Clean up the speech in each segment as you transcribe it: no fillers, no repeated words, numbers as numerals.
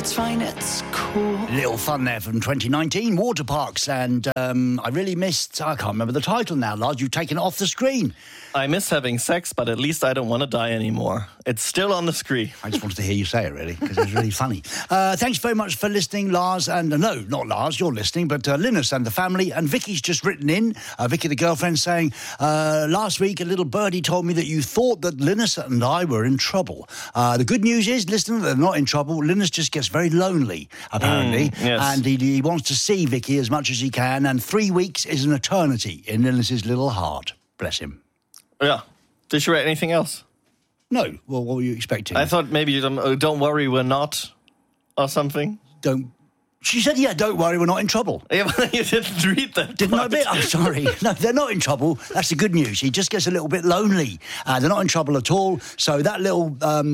it's fine, it's cool. Little fun there from 2019, Water Parks, and I really missed, I can't remember the title now, Lars, you've taken it off the screen. I miss having sex, but at least I don't want to die anymore. It's still on the screen. I just wanted to hear you say it, really, because it was really funny. Thanks very much for listening, Lars, and no, not Lars, you're listening, but Linus and the family, and Vicky's just written in, Vicky the girlfriend, saying, last week a little birdie told me that you thought that Linus and I were in trouble. The good news is, listener, they're not in trouble. Linus just gets very lonely, apparently, yes. and he wants to see Vicky as much as he can, and 3 weeks is an eternity in Linus's little heart. Bless him. Yeah. Did you write anything else? No. Well, what were you expecting? I thought maybe don't worry, we're not, or something. She said, yeah, don't worry, we're not in trouble. Yeah, but you didn't read that. Didn't I? I'm sorry. No, they're not in trouble. That's the good news. He just gets a little bit lonely. They're not in trouble at all. So that little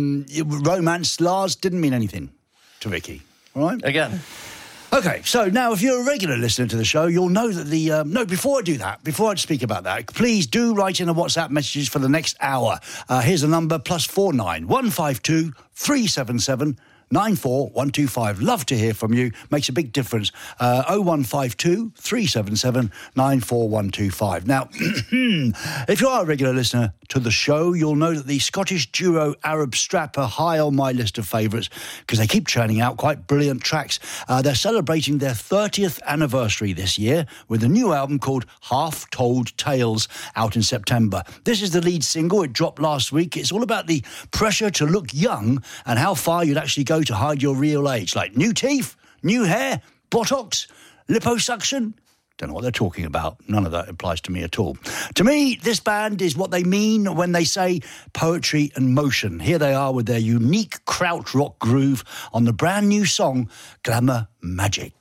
romance, Lars, didn't mean anything to Vicky. All right? Again. Okay, so now if you're a regular listener to the show, you'll know that the... no, before I do that, before I speak about that, please do write in the WhatsApp messages for the next hour. Here's the number, +49 152 377 94125. Love to hear from you. Makes a big difference. 0152 377 94125. Now, if you are a regular listener to the show, you'll know that the Scottish duo Arab Strap are high on my list of favourites because they keep churning out quite brilliant tracks. They're celebrating their 30th anniversary this year with a new album called Half Told Tales out in September. This is the lead single. It dropped last week. It's all about the pressure to look young and how far you'd actually go to hide your real age, like new teeth, new hair, Botox, liposuction. Don't know what they're talking about. None of that applies to me at all. To me, this band is what they mean when they say poetry and motion. Here they are with their unique krautrock groove on the brand new song, Glamour Magic.